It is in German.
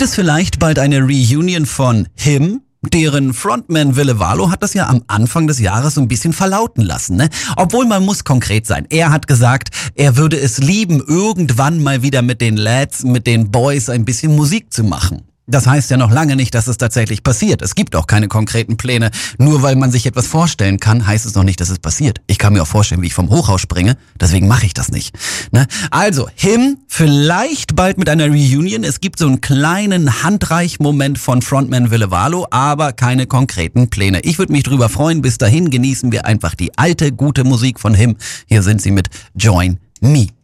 es vielleicht bald eine Reunion von Him? Deren Frontman Ville Valo hat das ja am Anfang des Jahres so ein bisschen verlauten lassen, ne? Obwohl man muss konkret sein. Er hat gesagt, er würde es lieben, irgendwann mal wieder mit den Lads, mit den Boys ein bisschen Musik zu machen. Das heißt ja noch lange nicht, dass es tatsächlich passiert. Es gibt auch keine konkreten Pläne. Nur weil man sich etwas vorstellen kann, heißt es noch nicht, dass es passiert. Ich kann mir auch vorstellen, wie ich vom Hochhaus springe. Deswegen mache ich das nicht. Ne? Also, Him vielleicht bald mit einer Reunion. Es gibt so einen kleinen Handreich-Moment von Frontman Ville Valo, aber keine konkreten Pläne. Ich würde mich drüber freuen. Bis dahin genießen wir einfach die alte, gute Musik von Him. Hier sind sie mit Join Me.